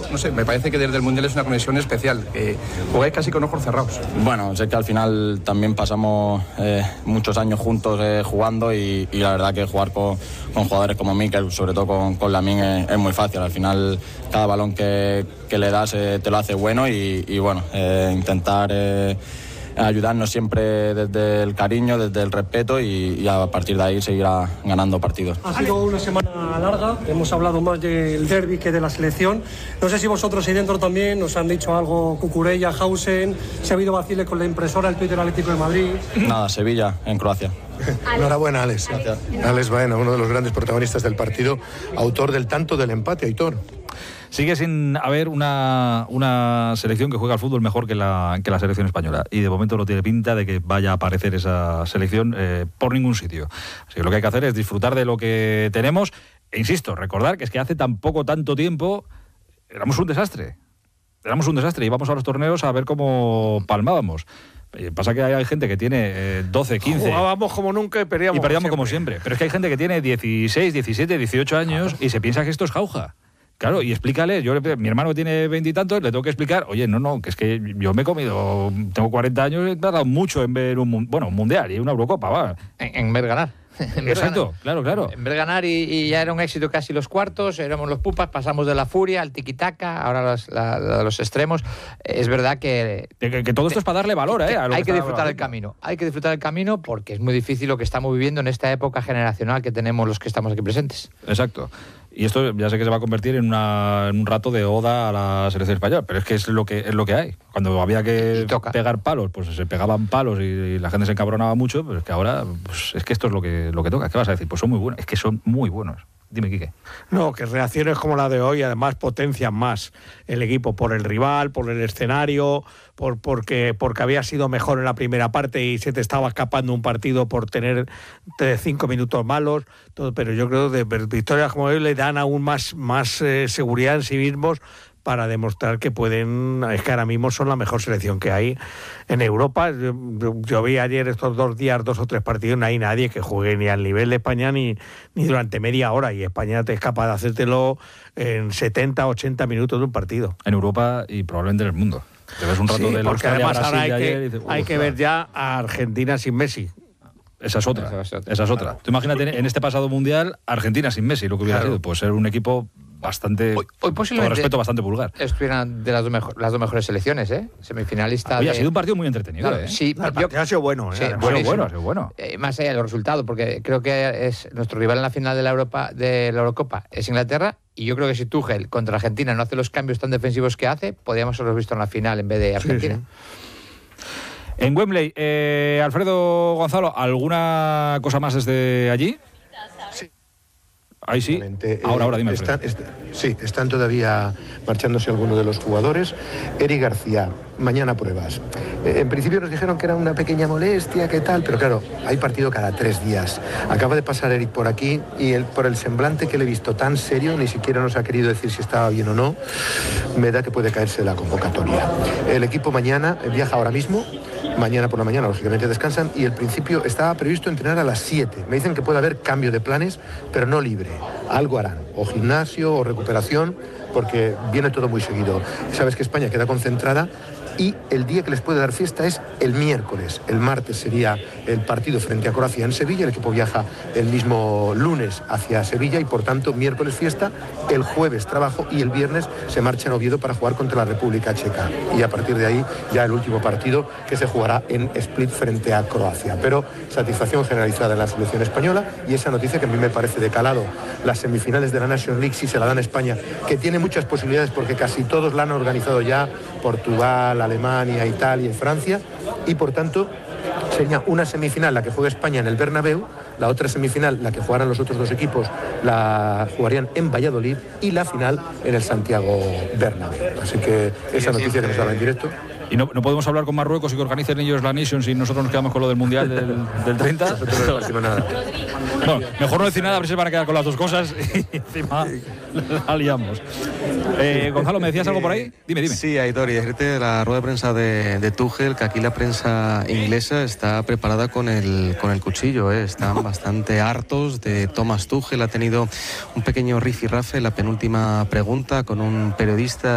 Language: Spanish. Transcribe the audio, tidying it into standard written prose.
no sé, me parece que desde el Mundial es una conexión especial, jugáis casi con ojos cerrados. Bueno, sé que al final también pasamos muchos años juntos jugando y la verdad que jugar con jugadores como Mikel, sobre todo con Lamine, es muy fácil. Al final cada balón que le das te lo hace bueno y bueno, intentar ayudarnos siempre desde el cariño, desde el respeto y a partir de ahí seguir ganando partidos. Ha sido una semana larga, hemos hablado más del derbi que de la selección. No sé si vosotros ahí dentro también nos han dicho algo, Cucurella, Hausen, si ha habido vaciles con la impresora, el Twitter Atlético de Madrid. Nada, Sevilla, en Croacia. Enhorabuena, Alex. Gracias. Alex Baena, uno de los grandes protagonistas del partido, autor del tanto del empate, Aitor. Sigue sin haber una selección que juega al fútbol mejor que la selección española y de momento no tiene pinta de que vaya a aparecer esa selección por ningún sitio. Así que lo que hay que hacer es disfrutar de lo que tenemos e insisto, recordar que es que hace tanto tiempo éramos un desastre y íbamos a los torneos a ver cómo palmábamos. Pasa que hay gente que tiene 12, 15... Jugábamos como nunca y perdíamos como siempre. Pero es que hay gente que tiene 16, 17, 18 años y se piensa que esto es jauja. Claro, y explícale, mi hermano tiene 20 y tantos, le tengo que explicar, oye, no, que es que yo me he comido, tengo 40 años, he tardado mucho en ver un mundial y una Eurocopa, va. En ver ganar. Exacto, claro. En ver ganar y ya era un éxito casi los cuartos, éramos los pupas, pasamos de la furia al tiquitaca, ahora los extremos. Es verdad que todo esto es para darle valor, hay que disfrutar el camino. Hay que disfrutar el camino porque es muy difícil lo que estamos viviendo en esta época generacional que tenemos los que estamos aquí presentes. Exacto. Y esto ya sé que se va a convertir en un rato de oda a la selección española, pero es que es lo que hay. Cuando había que pegar palos, pues se pegaban palos y la gente se encabronaba mucho, pero es que ahora pues es que esto es lo que toca. ¿Qué vas a decir? Pues son muy buenos. Es que son muy buenos. Dime, Quique. No, que reacciones como la de hoy además potencian más el equipo por el rival, por el escenario, porque había sido mejor en la primera parte y se te estaba escapando un partido por tener 5 minutos malos, todo, pero yo creo que victorias como hoy le dan aún más seguridad en sí mismos para demostrar que pueden, es que ahora mismo son la mejor selección que hay en Europa. Yo vi ayer estos 2 días, 2 o 3 partidos, no hay nadie que juegue ni al nivel de España ni durante media hora, y España te es capaz de hacértelo en 70, 80 minutos de un partido. En Europa y probablemente en el mundo. Te ves un rato de la porque además ahora hay que ver ya a Argentina sin Messi. Esa es otra. Tú imagínate en este pasado mundial Argentina sin Messi, lo que hubiera sido, pues ser un equipo bastante, hoy posiblemente, con respeto, bastante vulgar. Estuvieran de las dos mejores selecciones, semifinalista. Ha sido un partido muy entretenido. Claro, sí, el partido ha sido bueno. Sí, ha sido bueno. Más allá de los resultados, porque creo que es nuestro rival en la final de la Eurocopa es Inglaterra, y yo creo que si Tuchel contra Argentina no hace los cambios tan defensivos que hace, podríamos haberlos visto en la final en vez de Argentina. Sí. En Wembley, Alfredo Gonzalo, ¿alguna cosa más desde allí? Sí. Ahí sí. Ahora dime. Están todavía marchándose algunos de los jugadores. Eric García, mañana pruebas. En principio nos dijeron que era una pequeña molestia, ¿qué tal? Pero claro, hay partido cada 3 días. Acaba de pasar Eric por aquí y por el semblante que le he visto tan serio, ni siquiera nos ha querido decir si estaba bien o no, me da que puede caerse la convocatoria. El equipo mañana viaja ahora mismo. Mañana por la mañana, lógicamente, descansan y el principio estaba previsto entrenar a las 7. Me dicen que puede haber cambio de planes, pero no libre. Algo harán, o gimnasio o recuperación, porque viene todo muy seguido. Sabes que España queda concentrada y el día que les puede dar fiesta es el miércoles. El martes sería el partido frente a Croacia en Sevilla. El equipo viaja el mismo lunes hacia Sevilla y por tanto miércoles fiesta, el jueves trabajo y el viernes se marcha en Oviedo para jugar contra la República Checa. Y a partir de ahí ya el último partido que se jugará en Split frente a Croacia. Pero satisfacción generalizada en la selección española y esa noticia que a mí me parece de calado. Las semifinales de la Nations League sí se la dan a España, que tiene muchas posibilidades porque casi todos la han organizado ya, Portugal, Alemania, Italia y Francia, y por tanto sería una semifinal la que juega España en el Bernabéu, la otra semifinal la que jugarán los otros 2 equipos la jugarían en Valladolid y la final en el Santiago Bernabéu. Así que esa noticia que nos daba en directo. ¿Y no podemos hablar con Marruecos y que organicen ellos la Nations y nosotros nos quedamos con lo del Mundial del 30? No, mejor no decir nada, a ver si se van a quedar con las 2 cosas y encima la liamos. Gonzalo, ¿me decías algo por ahí? Dime. Sí, Aitor, y decirte de la rueda de prensa de Tuchel, que aquí la prensa inglesa está preparada con el cuchillo, están bastante hartos de Thomas Tuchel. Ha tenido un pequeño rifirrafe en la penúltima pregunta con un periodista